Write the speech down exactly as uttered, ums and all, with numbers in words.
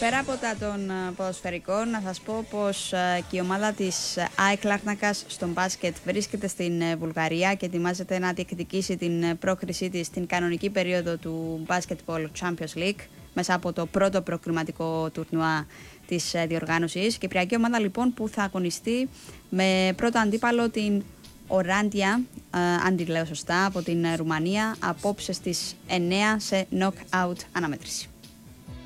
Πέρα από τα των ποδοσφαιρικών, να σας πω πως και η ομάδα της ΑΕΚ Λάρνακας στον μπάσκετ βρίσκεται στην Βουλγαρία και ετοιμάζεται να διεκδικήσει την πρόκρισή της στην κανονική περίοδο του Basketball Champions League μέσα από το πρώτο προκριματικό τουρνουά της διοργάνωσης. Κυπριακή ομάδα λοιπόν που θα αγωνιστεί με πρώτο αντίπαλο την Οράντια, αν τη λέω σωστά, από την Ρουμανία, απόψε στις εννέα σε knockout αναμέτρηση.